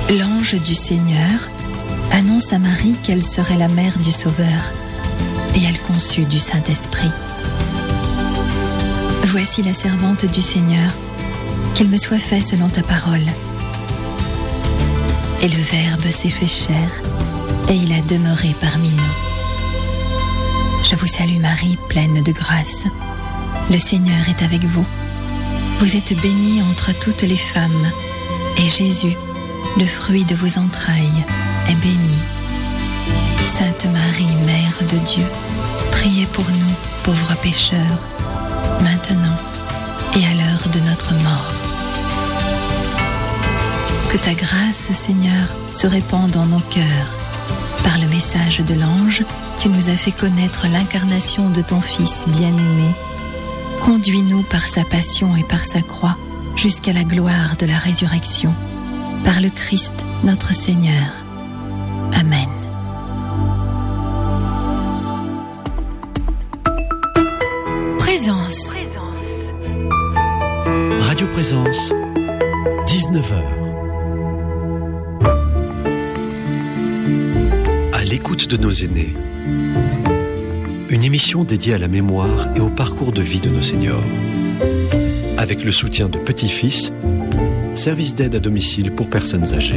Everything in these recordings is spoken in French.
L'ange du Seigneur annonce à Marie qu'elle serait la mère du Sauveur, et elle conçut du Saint-Esprit. Voici la servante du Seigneur, qu'il me soit fait selon ta parole. Et le Verbe s'est fait chair, et il a demeuré parmi nous. Je vous salue Marie, pleine de grâce. Le Seigneur est avec vous. Vous êtes bénie entre toutes les femmes, et Jésus, le fruit de vos entrailles, est béni. Sainte Marie, Mère de Dieu, priez pour nous, pauvres pécheurs, maintenant et à l'heure de notre mort. Que ta grâce, Seigneur, se répande dans nos cœurs. Par le message de l'ange, tu nous as fait connaître l'incarnation de ton Fils bien-aimé. Conduis-nous par sa passion et par sa croix jusqu'à la gloire de la résurrection. Par le Christ, notre Seigneur. Amen. Présence. Radio Présence, 19h. À l'écoute de nos aînés. Une émission dédiée à la mémoire et au parcours de vie de nos seniors. Avec le soutien de Petit Fils, service d'aide à domicile pour personnes âgées.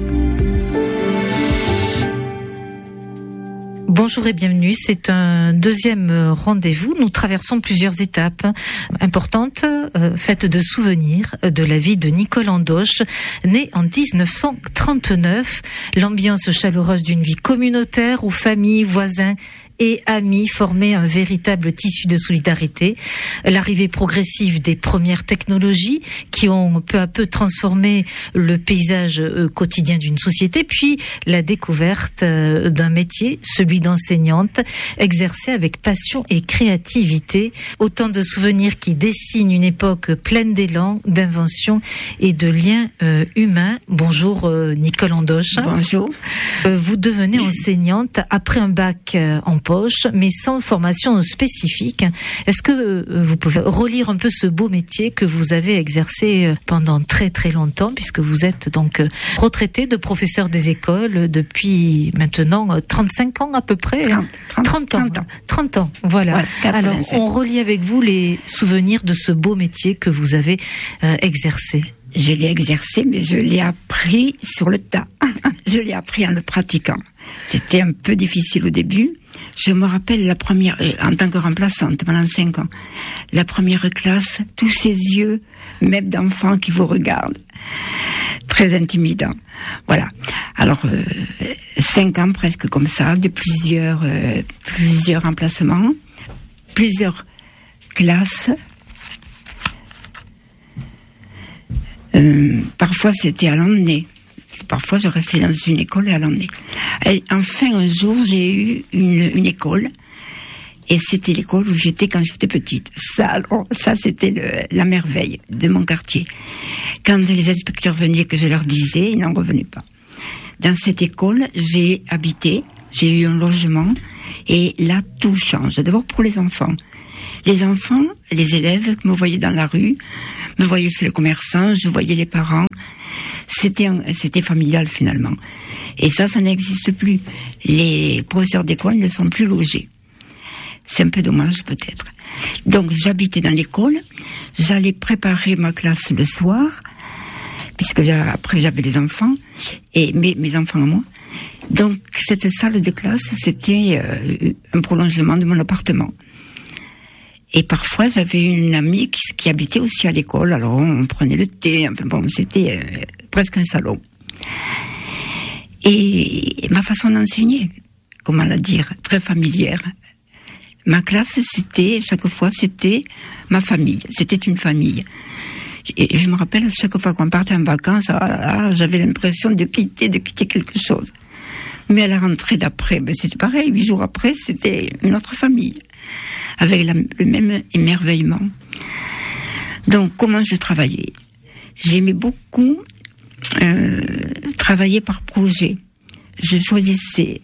Bonjour et bienvenue, c'est un deuxième rendez-vous. Nous traversons plusieurs étapes importantes, faites de souvenirs de la vie de Nicole Andoche, née en 1939. L'ambiance chaleureuse d'une vie communautaire où famille, voisins et amis formaient un véritable tissu de solidarité. L'arrivée progressive des premières technologies qui ont peu à peu transformé le paysage quotidien d'une société, puis la découverte d'un métier, celui d'enseignante, exercée avec passion et créativité. Autant de souvenirs qui dessinent une époque pleine d'élan, d'invention et de liens humains. Bonjour Nicole Andoche. Bonjour. Vous devenez enseignante après un bac en poche, mais sans formation spécifique. Est-ce que vous pouvez relire un peu ce beau métier que vous avez exercé pendant très très longtemps, puisque vous êtes donc retraité de professeur des écoles depuis maintenant 35 ans à peu près. 30 ans, voilà. Alors, on relie avec vous les souvenirs de ce beau métier que vous avez exercé. Je l'ai exercé, mais je l'ai appris sur le tas. Je l'ai appris en le pratiquant. C'était un peu difficile au début. Je me rappelle la première, en tant que remplaçante pendant 5 ans, la première classe, tous ces yeux, même d'enfants qui vous regardent. Très intimidant. Voilà. Alors, 5 ans presque comme ça, de plusieurs remplacements, plusieurs classes. Parfois c'était à l'emmener. Parfois je restais dans une école et à l'emmener. Enfin un jour j'ai eu une école, et c'était l'école où j'étais quand j'étais petite. Ça c'était la merveille de mon quartier. Quand les inspecteurs venaient, que je leur disais, ils n'en revenaient pas. Dans cette école j'ai habité, j'ai eu un logement, et là tout change. D'abord pour les enfants. Les enfants, les élèves me voyaient dans la rue, me voyaient chez les commerçants, je voyais les parents. C'était familial finalement. Et ça n'existe plus. Les professeurs d'école ne sont plus logés. C'est un peu dommage peut-être. Donc j'habitais dans l'école, j'allais préparer ma classe le soir, puisque après j'avais les enfants, et mes enfants et moi. Donc cette salle de classe, c'était un prolongement de mon appartement. Et parfois, j'avais une amie qui habitait aussi à l'école, alors on prenait le thé, enfin bon, c'était presque un salon. Et ma façon d'enseigner, comment la dire, très familière. Ma classe, chaque fois, c'était ma famille, c'était une famille. Et je me rappelle, chaque fois qu'on partait en vacances, j'avais l'impression de quitter quelque chose. Mais à la rentrée d'après, c'était pareil, 8 jours après, c'était une autre famille, avec le même émerveillement. Donc, comment je travaillais ? J'aimais beaucoup travailler par projet. Je choisissais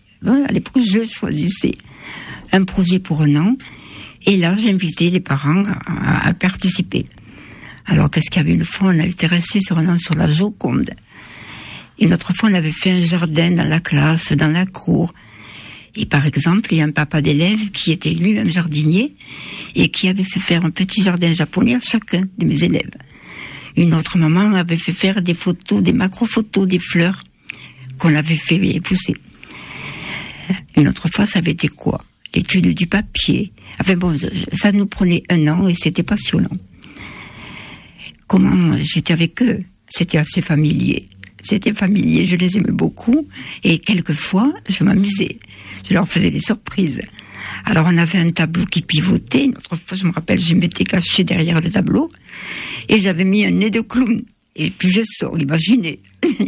un projet pour un an, et là, j'invitais les parents à participer. Alors, qu'est-ce qu'il y avait une fois ? On a été resté sur un an sur la Joconde. Une autre fois, on avait fait un jardin dans la classe, dans la cour. Et par exemple, il y a un papa d'élève qui était lui-même jardinier et qui avait fait faire un petit jardin japonais à chacun de mes élèves. Une autre maman avait fait faire des photos, des macro-photos des fleurs qu'on avait fait pousser. Une autre fois, ça avait été quoi? L'étude du papier. Enfin bon, ça nous prenait 1 an et c'était passionnant. Comment j'étais avec eux? C'était assez familier. C'était familier, je les aimais beaucoup et quelquefois, je m'amusais. Je leur faisais des surprises. Alors on avait un tableau qui pivotait. Une autre fois, je me rappelle, je m'étais cachée derrière le tableau et j'avais mis un nez de clown. Et puis je sors, imaginez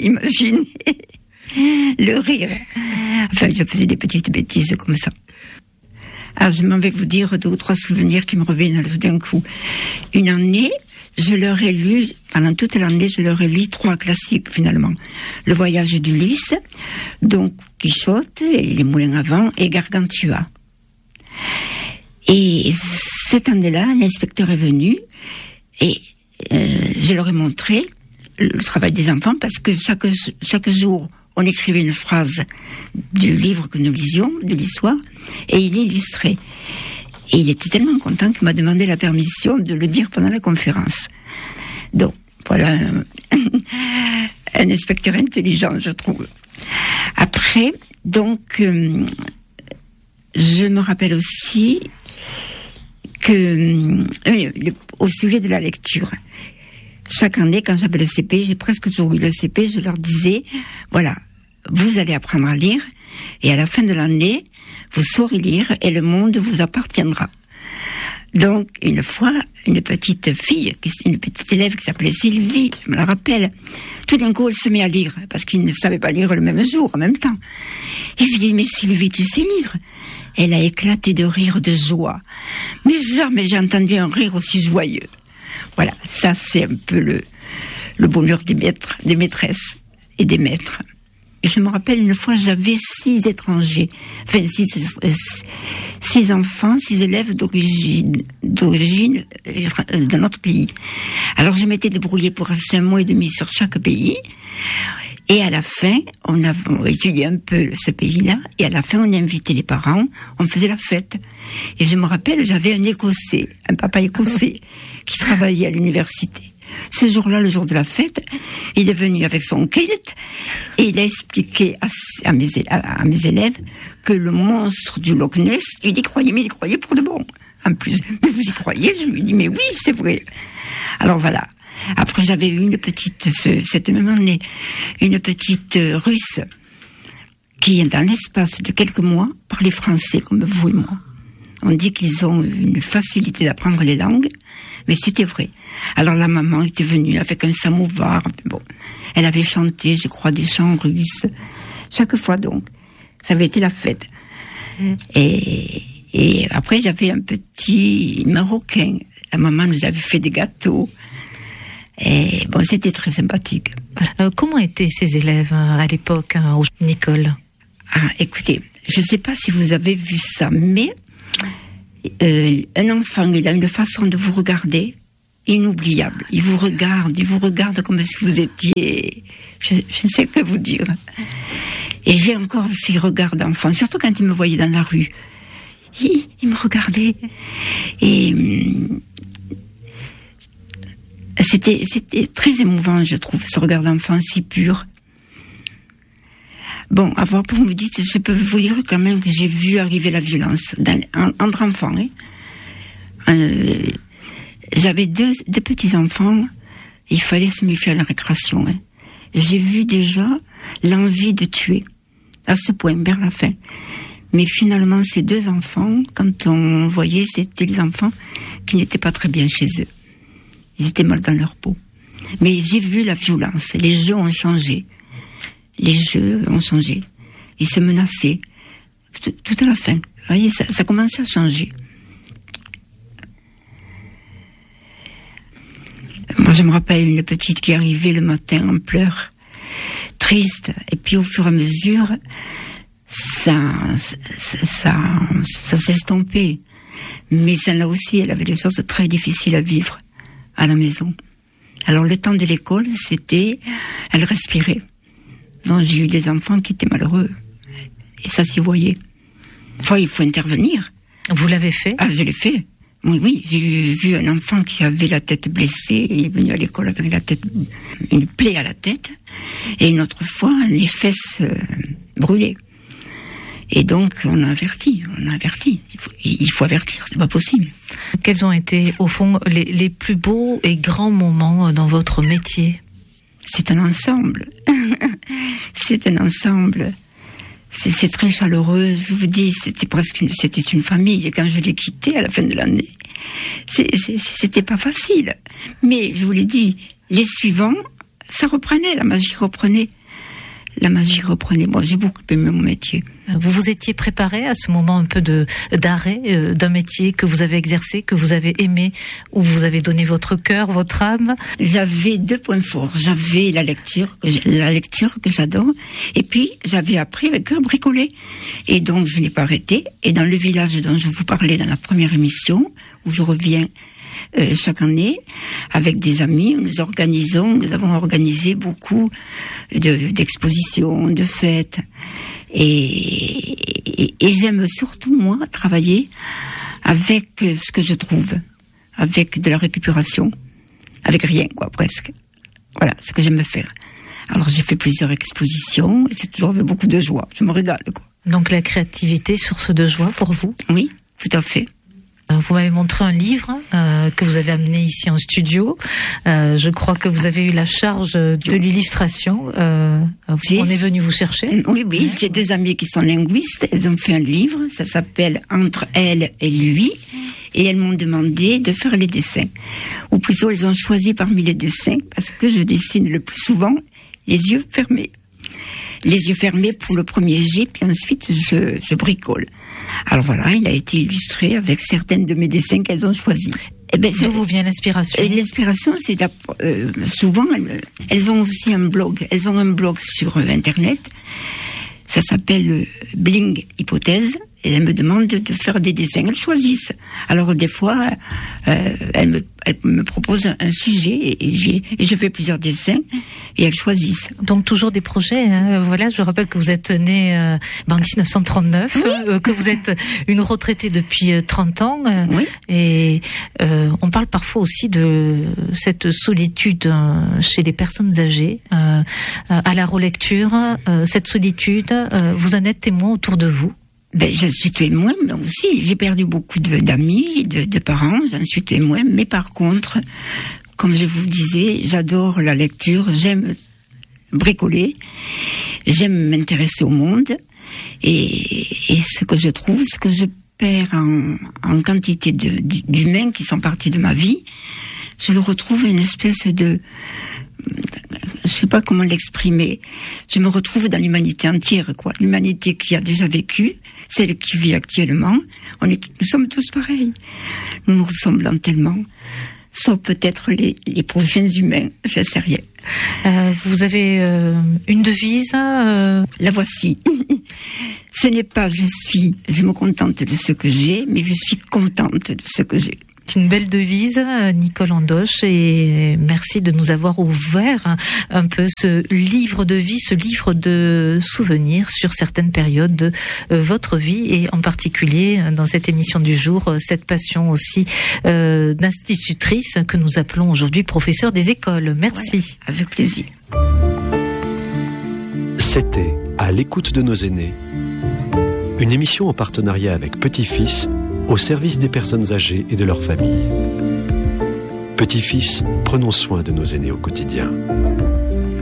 le rire. Enfin, je faisais des petites bêtises comme ça. Alors je m'en vais vous dire 2 ou 3 souvenirs qui me reviennent tout d'un coup. Une année, je leur ai lu, pendant toute l'année, je leur ai lu 3 classiques finalement. Le voyage d'Ulysse, donc Quichotte, et les moulins à vent, et Gargantua. Et cette année-là, l'inspecteur est venu, et je leur ai montré le travail des enfants, parce que chaque jour, on écrivait une phrase du livre que nous lisions, de l'histoire, et il illustrait. Et il était tellement content qu'il m'a demandé la permission de le dire pendant la conférence. Donc, voilà un inspecteur intelligent, je trouve. Après, donc, je me rappelle aussi que, au sujet de la lecture, chaque année, quand j'avais le CP, j'ai presque toujours eu le CP, je leur disais, voilà, vous allez apprendre à lire, et à la fin de l'année, vous saurez lire, et le monde vous appartiendra. Donc, une fois, une petite élève qui s'appelait Sylvie, je me la rappelle, tout d'un coup, elle se met à lire, parce qu'il ne savait pas lire le même jour, en même temps. Et je lui dis, mais Sylvie, tu sais lire? Elle a éclaté de rire de joie. Mais jamais j'ai entendu un rire aussi joyeux. Voilà, ça c'est un peu le bonheur des maîtresses et des maîtres. Je me rappelle une fois, j'avais 6 étrangers, enfin 6 enfants, 6 élèves d'origine d'un autre pays. Alors je m'étais débrouillée pour rester 1 mois et demi sur chaque pays. Et à la fin, on a étudié un peu ce pays-là, et à la fin, on a invité les parents, on faisait la fête. Et je me rappelle, j'avais un papa écossais, qui travaillait à l'université. Ce jour-là, le jour de la fête, il est venu avec son kilt, et il a expliqué à mes élèves que le monstre du Loch Ness, il y croyait, mais il y croyait pour de bon. En plus, mais vous y croyez? Je lui dis, mais oui, c'est vrai. Alors voilà. Après, j'avais eu cette même année, une petite Russe qui, dans l'espace de quelques mois, parlait français comme vous et moi. On dit qu'ils ont une facilité d'apprendre les langues, mais c'était vrai. Alors la maman était venue avec un samovar. Bon, elle avait chanté, je crois, des chants russes. Chaque fois donc, ça avait été la fête. Et après, j'avais un petit Marocain. La maman nous avait fait des gâteaux. Et bon, c'était très sympathique. Comment étaient ces élèves à l'époque, au Nicole? Écoutez, je ne sais pas si vous avez vu ça, mais un enfant, il a une façon de vous regarder inoubliable. Il vous regarde comme si vous étiez... Je ne sais que vous dire. Et j'ai encore ces regards d'enfant, surtout quand il me voyait dans la rue. Il me regardait. Et... C'était très émouvant, je trouve, ce regard d'enfant si pur. Bon, avant, pour vous dire, je peux vous dire quand même que j'ai vu arriver la violence entre enfants. J'avais deux petits-enfants, il fallait se méfier à la récréation. J'ai vu déjà l'envie de tuer, à ce point, vers la fin. Mais finalement, ces 2 enfants, quand on voyait, c'était des enfants qui n'étaient pas très bien chez eux. Ils étaient mal dans leur peau. Mais j'ai vu la violence. Les jeux ont changé. Ils se menaçaient. Tout à la fin. Vous voyez, ça commençait à changer. Moi, je me rappelle une petite qui arrivait le matin en pleurs, triste. Et puis, au fur et à mesure, ça s'estompait. Mais celle-là aussi, elle avait des choses très difficiles à vivre à la maison. Alors le temps de l'école, c'était, elle respirait. Non, j'ai eu des enfants qui étaient malheureux. Et ça s'y voyait. Enfin, il faut intervenir. Vous l'avez fait? Ah, je l'ai fait. Oui, j'ai vu un enfant qui avait la tête blessée, il est venu à l'école avec une plaie à la tête, et une autre fois, les fesses brûlées. Et donc, on a averti. Il faut avertir, c'est pas possible. Quels ont été, au fond, les plus beaux et grands moments dans votre métier? C'est un ensemble. C'est un ensemble. C'est très chaleureux. Je vous dis, c'était une famille. Et quand je l'ai quitté à la fin de l'année, c'était pas facile. Mais je vous l'ai dit, les suivants, ça reprenait, la magie reprenait. Moi, j'ai beaucoup aimé mon métier. Vous vous étiez préparé à ce moment un peu d'arrêt d'un métier que vous avez exercé, que vous avez aimé, où vous avez donné votre cœur, votre âme? J'avais 2 points forts. J'avais la lecture que j'adore, et puis j'avais appris avec eux à bricoler. Et donc je n'ai pas arrêté. Et dans le village dont je vous parlais dans la première émission, où je reviens chaque année avec des amis, nous avons organisé beaucoup d'expositions, de fêtes. Et j'aime surtout, moi, travailler avec ce que je trouve, avec de la récupération, avec rien, quoi, presque. Voilà, ce que j'aime faire. Alors, j'ai fait plusieurs expositions, et c'est toujours avec beaucoup de joie. Je me régale, quoi. Donc, la créativité, source de joie pour vous? Oui, tout à fait. Vous m'avez montré un livre que vous avez amené ici en studio. Je crois que vous avez eu la charge de l'illustration. On est venu vous chercher. Oui, j'ai 2 amies qui sont linguistes. Elles ont fait un livre, ça s'appelle « Entre elle et lui ». Et elles m'ont demandé de faire les dessins. Ou plutôt, elles ont choisi parmi les dessins, parce que je dessine le plus souvent les yeux fermés. Les yeux fermés pour le premier jet, puis ensuite je bricole. Alors voilà, il a été illustré avec certaines de mes dessins qu'elles ont choisis. D'où vous vient l'inspiration? L'inspiration, c'est souvent, elles ont aussi un blog. Elles ont un blog sur Internet. Ça s'appelle Bling Hypothèse. Et elles me demandent de faire des dessins. Elles choisissent. Alors des fois, elles me proposent un sujet et je fais plusieurs dessins et elles choisissent. Donc toujours des projets. Hein. Voilà, je rappelle que vous êtes née en 1939, oui. Que vous êtes une retraitée depuis 30 ans. Oui. Et on parle parfois aussi de cette solitude chez les personnes âgées. À la relecture, cette solitude, vous en êtes témoin autour de vous? Je suis témoin, mais aussi, j'ai perdu beaucoup d'amis, de parents, j'en suis témoin, mais par contre, comme je vous disais, j'adore la lecture, j'aime bricoler, j'aime m'intéresser au monde, et ce que je trouve, ce que je perds en quantité d'humains qui sont partis de ma vie, je le retrouve une espèce de... Je sais pas comment l'exprimer. Je me retrouve dans l'humanité entière, quoi. L'humanité qui a déjà vécu, celle qui vit actuellement. Nous sommes tous pareils. Nous nous ressemblons tellement. Sauf peut-être les prochains humains. Je sais rien. Vous avez une devise? La voici. Ce n'est pas je me contente de ce que j'ai, mais je suis contente de ce que j'ai. C'est une belle devise, Nicole Andoche, et merci de nous avoir ouvert un peu ce livre de vie, ce livre de souvenirs sur certaines périodes de votre vie, et en particulier dans cette émission du jour, cette passion aussi d'institutrice que nous appelons aujourd'hui professeur des écoles. Merci. Voilà, avec plaisir. C'était À l'écoute de nos aînés, une émission en partenariat avec Petit-Fils, au service des personnes âgées et de leurs familles. Petit-Fils, prenons soin de nos aînés au quotidien.